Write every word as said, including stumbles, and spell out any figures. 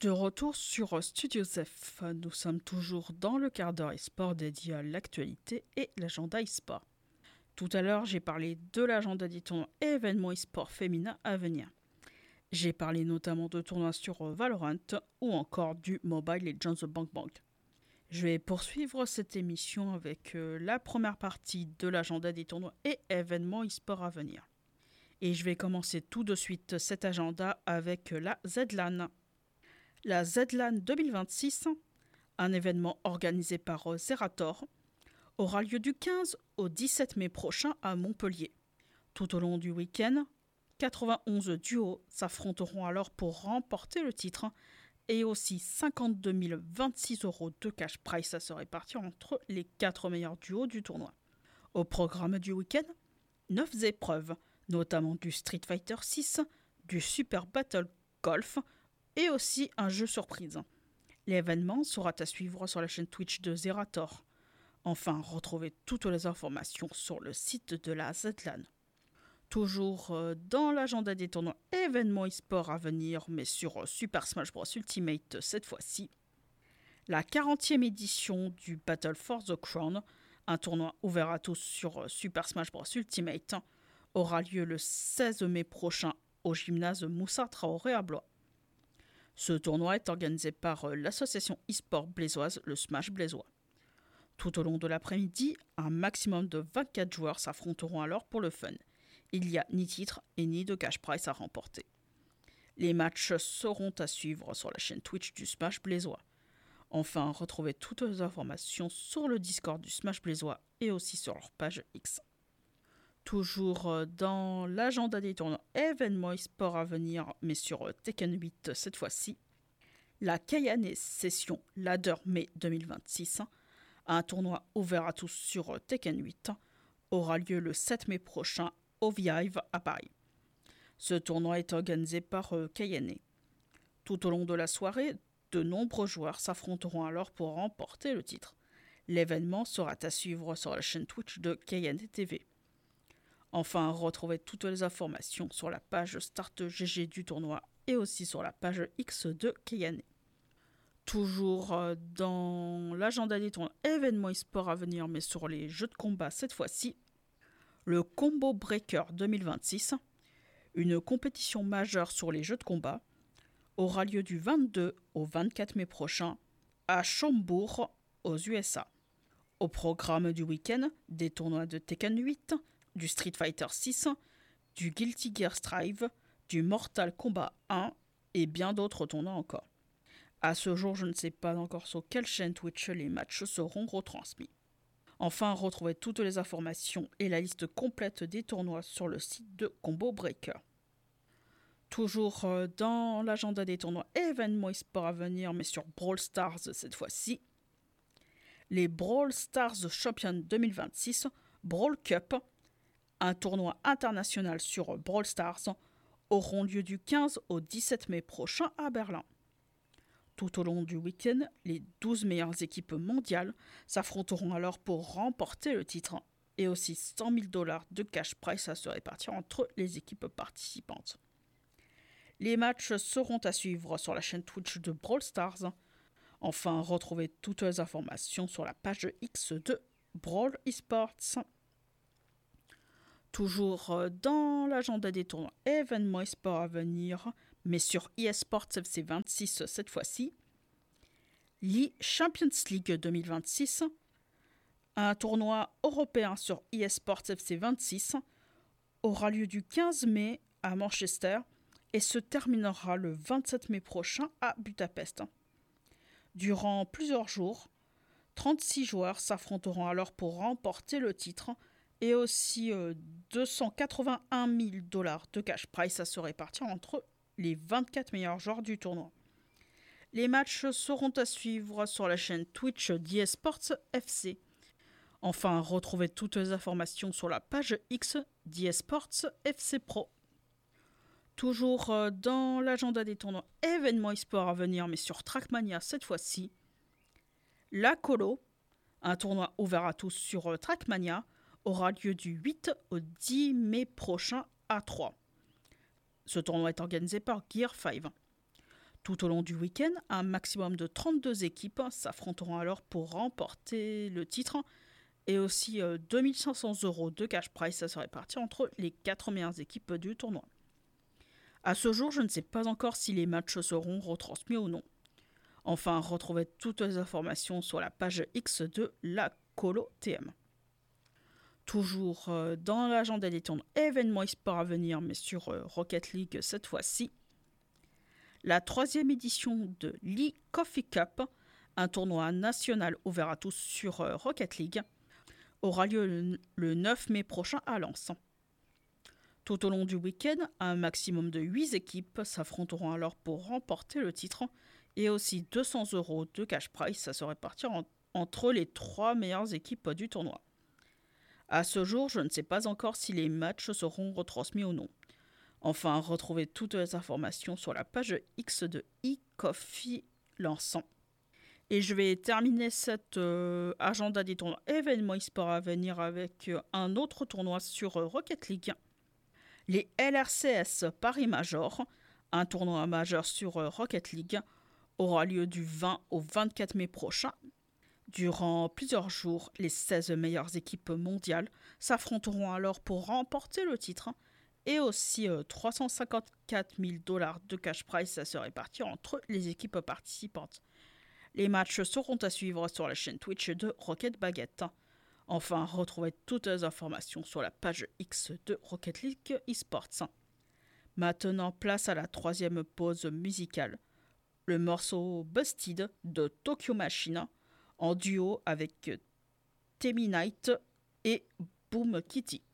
De retour sur Studio Zef, nous sommes toujours dans le quart d'heure e-sport dédié à l'actualité et l'agenda e-sport. Tout à l'heure, j'ai parlé de l'agenda des tournois et événements e-sport féminins à venir. J'ai parlé notamment de tournois sur Valorant ou encore du Mobile Legends Bang Bang. Je vais poursuivre cette émission avec euh, la première partie de l'agenda des tournois et événements e-sport à venir. Et je vais commencer tout de suite cet agenda avec la Z-LAN. La Z-LAN deux mille vingt-six, un événement organisé par Zerator, aura lieu du quinze au dix-sept mai prochain à Montpellier. Tout au long du week-end, quatre-vingt-onze duos s'affronteront alors pour remporter le titre et aussi cinquante-deux mille vingt-six euros de cash prize à se répartir entre les quatre meilleurs duos du tournoi. Au programme du week-end, neuf épreuves, notamment du Street Fighter six, du Super Battle Golf et aussi un jeu surprise. L'événement sera à suivre sur la chaîne Twitch de Zerator. Enfin, retrouvez toutes les informations sur le site de la Z-LAN. Toujours dans l'agenda des tournois événements e-sport à venir, mais sur Super Smash Bros Ultimate cette fois-ci. La quarantième édition du Battle for the Crown, un tournoi ouvert à tous sur Super Smash Bros Ultimate, aura lieu le seize mai prochain au gymnase Moussa Traoré à Blois. Ce tournoi est organisé par l'association e-sport blésoise, le Smash Blésois. Tout au long de l'après-midi, un maximum de vingt-quatre joueurs s'affronteront alors pour le fun. Il n'y a ni titre et ni de cash prize à remporter. Les matchs seront à suivre sur la chaîne Twitch du Smash Blésois. Enfin, retrouvez toutes les informations sur le Discord du Smash Blésois et aussi sur leur page X. Toujours dans l'agenda des tournois événements e-sport à venir, mais sur Tekken huit cette fois-ci, la Kayane Session Ladder mai deux mille vingt-six, un tournoi ouvert à tous sur Tekken huit, aura lieu le sept mai prochain au Vive à Paris. Ce tournoi est organisé par Kayane. Tout au long de la soirée, de nombreux joueurs s'affronteront alors pour remporter le titre. L'événement sera à suivre sur la chaîne Twitch de Kayane T V. Enfin, retrouvez toutes les informations sur la page Start G G du tournoi et aussi sur la page X de Kayane. Toujours dans l'agenda des tournois événements e-sport à venir, mais sur les jeux de combat cette fois-ci, le Combo Breaker deux mille vingt-six, une compétition majeure sur les jeux de combat, aura lieu du vingt-deux au vingt-quatre mai prochain à Schaumbourg, aux U S A. Au programme du week-end, des tournois de Tekken huit, du Street Fighter six, du Guilty Gear Strive, du Mortal Kombat un et bien d'autres tournois encore. À ce jour, je ne sais pas encore sur quelle chaîne Twitch les matchs seront retransmis. Enfin, retrouvez toutes les informations et la liste complète des tournois sur le site de Combo Breaker. Toujours dans l'agenda des tournois événements e-sport à venir, mais sur Brawl Stars cette fois-ci, les Brawl Stars Champions deux mille vingt-six, Brawl Cup, un tournoi international sur Brawl Stars, auront lieu du quinze au dix-sept mai prochain à Berlin. Tout au long du week-end, les douze meilleures équipes mondiales s'affronteront alors pour remporter le titre et aussi cent mille dollars de cash prize à se répartir entre les équipes participantes. Les matchs seront à suivre sur la chaîne Twitch de Brawl Stars. Enfin, retrouvez toutes les informations sur la page X de Brawl Esports. Toujours dans l'agenda des tournois événements e-sport à venir, mais sur eSports F C vingt-six cette fois-ci, l'E Champions League deux mille vingt-six, un tournoi européen sur eSports F C vingt-six, aura lieu du quinze mai à Manchester et se terminera le vingt-sept mai prochain à Budapest. Durant plusieurs jours, trente-six joueurs s'affronteront alors pour remporter le titre et aussi euh, deux cent quatre-vingt-un mille dollars de cash prize à se répartir entre les vingt-quatre meilleurs joueurs du tournoi. Les matchs seront à suivre sur la chaîne Twitch d'eSports F C. Enfin, retrouvez toutes les informations sur la page X d'eSports F C Pro. Toujours dans l'agenda des tournois événements e-sport à venir, mais sur Trackmania cette fois-ci, la Colo, un tournoi ouvert à tous sur Trackmania, aura lieu du huit au dix mai prochain à Troyes. Ce tournoi est organisé par Gear cinq. Tout au long du week-end, un maximum de trente-deux équipes s'affronteront alors pour remporter le titre et aussi euh, deux mille cinq cents euros de cash prize à se répartir entre les quatre meilleures équipes du tournoi. À ce jour, je ne sais pas encore si les matchs seront retransmis ou non. Enfin, retrouvez toutes les informations sur la page X de la Colo T M. Toujours euh, dans l'agenda des tournois événements e-sport à venir, mais sur euh, Rocket League cette fois-ci. La troisième édition de Lee Coffee Cup, un tournoi national ouvert à tous sur euh, Rocket League, aura lieu le, le neuf mai prochain à Lens. Tout au long du week-end, un maximum de huit équipes s'affronteront alors pour remporter le titre et aussi deux cents euros de cash prize à se répartir en, entre les trois meilleures équipes du tournoi. À ce jour, je ne sais pas encore si les matchs seront retransmis ou non. Enfin, retrouvez toutes les informations sur la page X de eCoffee Lens. Et je vais terminer cet euh, agenda des tournois événements e-sport à venir avec euh, un autre tournoi sur euh, Rocket League. Les L R C S Paris Major, un tournoi majeur sur euh, Rocket League, aura lieu du vingt au vingt-quatre mai prochain. Durant plusieurs jours, les seize meilleures équipes mondiales s'affronteront alors pour remporter le titre et aussi euh, trois cent cinquante-quatre mille dollars de cash prize à se répartir entre les équipes participantes. Les matchs seront à suivre sur la chaîne Twitch de Rocket Baguette. Enfin, retrouvez toutes les informations sur la page X de Rocket League eSports. Maintenant, place à la troisième pause musicale. Le morceau Busted de Tokyo Machine en duo avec Temi Knight et Boom Kitty.